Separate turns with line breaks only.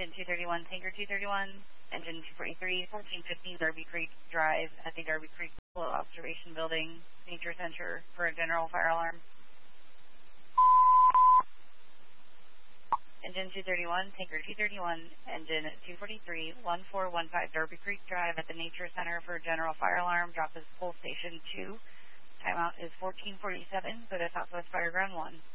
Engine 231, Tanker 231, Engine 243, 1415 Derby Creek Drive at the Derby Creek Float Observation Building, Nature Center for a general fire alarm. Engine 231, Tanker 231, Engine 243, 1415 Derby Creek Drive at the Nature Center for a general fire alarm. Drop is Pole Station 2. Timeout is 1447. Go to Southwest Fireground 1.